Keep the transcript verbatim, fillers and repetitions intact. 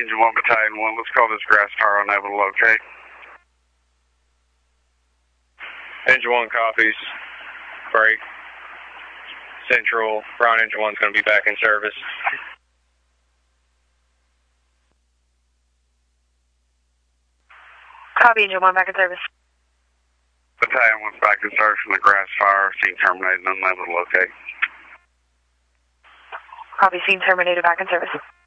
Engine one, Battalion one. Let's call this grass fire unable to locate. Engine one copies. Break. Central, Brown Engine one's going to be back in service. Copy, Engine one, back in service. Battalion one's back in service from the grass fire. Scene terminated, unable to locate. Copy, scene terminated, back in service.